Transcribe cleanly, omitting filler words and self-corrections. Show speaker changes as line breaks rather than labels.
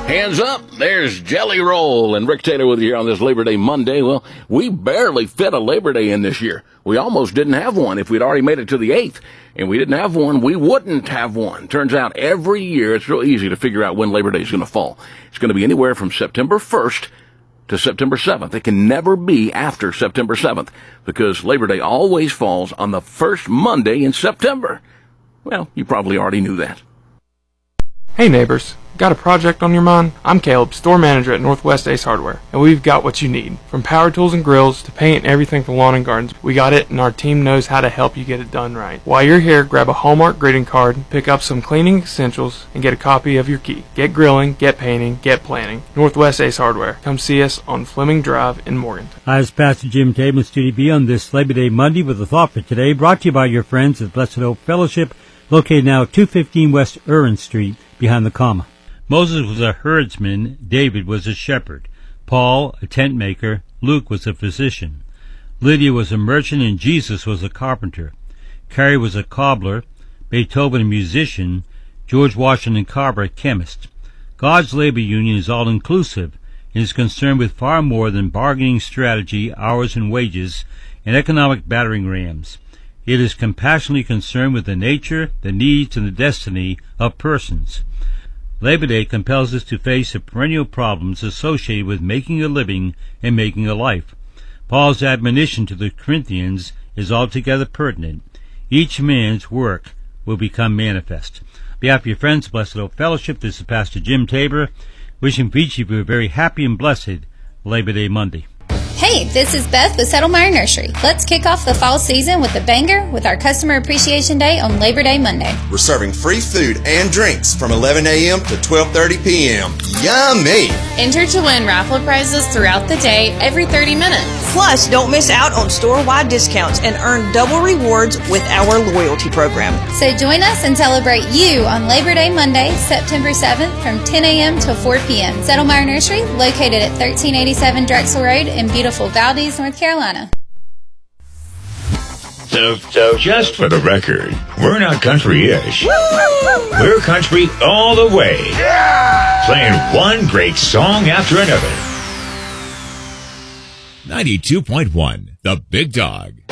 Hands up, there's Jelly Roll and Rick Taylor with you here on this Labor Day Monday. Well, we barely fit a Labor Day in this year. We almost didn't have one. If we'd already made it to the 8th and we didn't have one, we wouldn't have one. Turns out every year it's real easy to figure out when Labor Day is going to fall. It's going to be anywhere from September 1st to September 7th. It can never be after September 7th because Labor Day always falls on the first Monday in September. Well, you probably already knew that.
Hey neighbors, got a project on your mind? I'm Caleb, store manager at Northwest Ace Hardware, and we've got what you need. From power tools and grills to paint and everything for lawn and gardens, we got it, and our team knows how to help you get it done right. While you're here, grab a Hallmark greeting card, pick up some cleaning essentials, and get a copy of your key. Get grilling, get painting, get planning. Northwest Ace Hardware. Come see us on Fleming Drive in Morganton.
Hi, it's Pastor Jim Tabin, Studio B on this Labor Day Monday with a thought for today, brought to you by your friends at Blessed Hope Fellowship, located now at 215 West Irwin Street, behind the comma. Moses was a herdsman, David was a shepherd, Paul a tent maker, Luke was a physician, Lydia was a merchant, and Jesus was a carpenter. Carrie was a cobbler, Beethoven a musician, George Washington Carver a chemist. God's labor union is all-inclusive and is concerned with far more than bargaining strategy, hours and wages, and economic battering rams. It is compassionately concerned with the nature, the needs, and the destiny of persons. Labor Day compels us to face the perennial problems associated with making a living and making a life. Paul's admonition to the Corinthians is altogether pertinent. Each man's work will become manifest. On behalf of your friends, Blessed Hope Fellowship, this is Pastor Jim Tabor, wishing each of you a very happy and blessed Labor Day Monday.
Hey, this is Beth with Settlemeyer Nursery. Let's kick off the fall season with a banger with our Customer Appreciation Day on Labor Day Monday.
We're serving free food and drinks from 11 a.m. to 12:30 p.m. Yummy!
Enter to win raffle prizes throughout the day every 30 minutes.
Plus, don't miss out on store-wide discounts and earn double rewards with our loyalty program.
So join us and celebrate you on Labor Day Monday, September 7th from 10 a.m. to 4 p.m. Settlemeyer Nursery, located at 1387 Drexel Road in beautiful Valdez, North Carolina.
So just for the record, we're not country-ish. We're country all the way. Yeah! Playing one great song after another.
92.1, The Big Dog.